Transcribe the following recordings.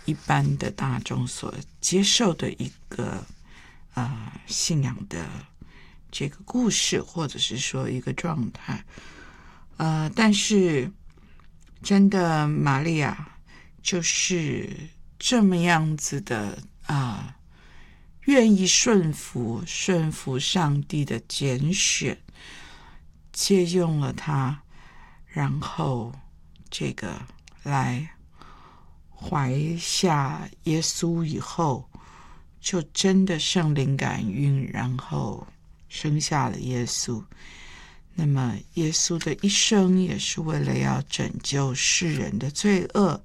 一般的大众所接受的一个信仰的这个故事，或者是说一个状态。但是真的玛利亚就是这么样子的愿意顺服上帝的拣选，借用了他，然后这个来怀下耶稣以后，就真的圣灵感孕，然后生下了耶稣。那么耶稣的一生也是为了要拯救世人的罪恶。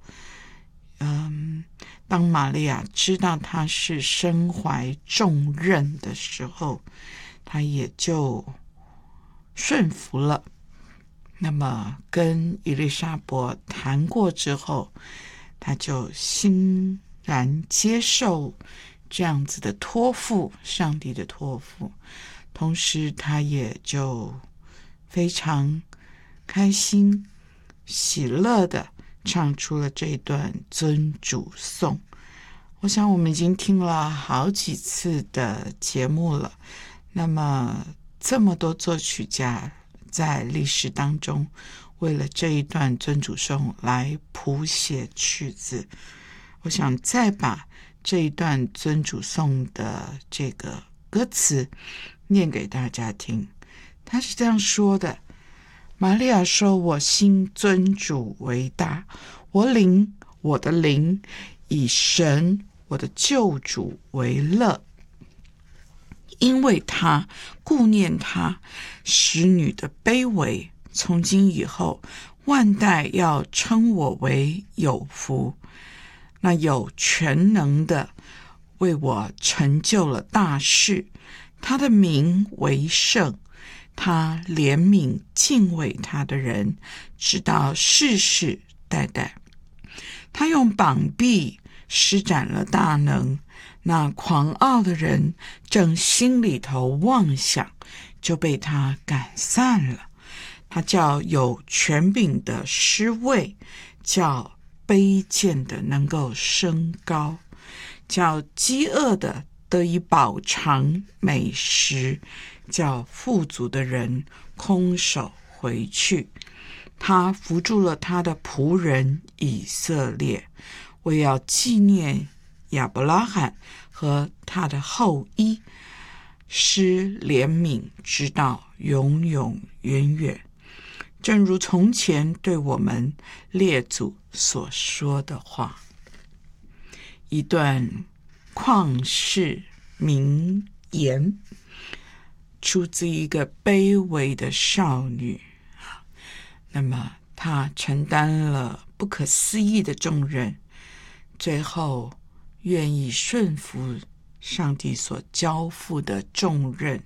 当玛利亚知道他是身怀重任的时候，他也就顺服了。那么跟以利沙伯谈过之后，他就欣然接受这样子的托付，上帝的托付。同时他也就非常开心喜乐的唱出了这段尊主颂。我想我们已经听了好几次的节目了，那么这么多作曲家在历史当中为了这一段尊主颂来谱写曲子，我想再把这一段尊主颂的这个歌词念给大家听。他是这样说的：玛利亚说，我心尊主为大，我的灵以神我的救主为乐，因为他顾念他使女的卑微，从今以后万代要称我为有福。那有全能的为我成就了大事，他的名为圣，他怜悯敬畏他的人，直到世世代代。他用膀臂施展了大能，那狂傲的人正心里头妄想，就被他赶散了。他叫有权柄的失位，叫卑贱的能够升高，叫饥饿的得以饱尝美食，叫富足的人空手回去。他扶助了他的仆人以色列，为要纪念亚伯拉罕和他的后裔，施怜悯直到永永远远，正如从前对我们列祖所说的话。一段旷世名言，出自一个卑微的少女。那么她承担了不可思议的重任，最后愿意顺服上帝所交付的重任，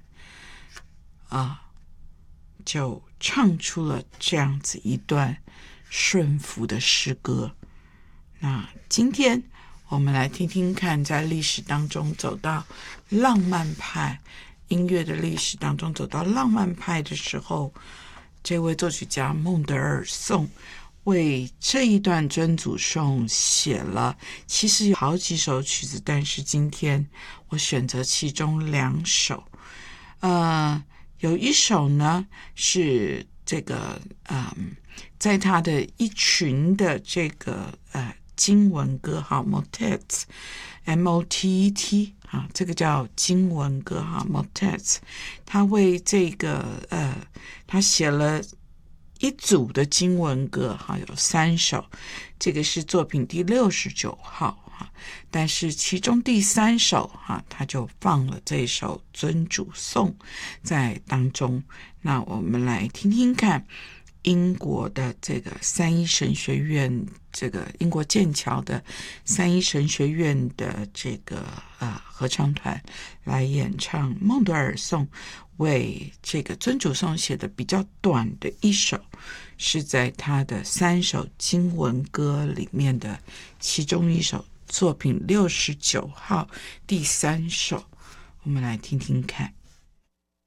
就唱出了这样子一段顺服的诗歌。那今天我们来听听看，在历史当中走到浪漫派音乐的历史当中，走到浪漫派的时候，这位作曲家孟德尔颂为这一段尊主颂写了，其实有好几首曲子，但是今天我选择其中2首。有一首呢是这个在他的一群的这个经文歌哈 motets M-O-T-E-T 这个叫经文歌哈 motets， 他为这个他写了一组的经文歌哈，有3首，这个是作品第69号哈，但是其中第3首哈，他就放了这首尊主颂在当中。那我们来听听看英国的这个三一神学院，这个英国剑桥的三一神学院的这个合唱团来演唱孟德尔颂为这个尊主颂写的比较短的一首，是在他的3首经文歌里面的其中一首，作品69号第3首，我们来听听看。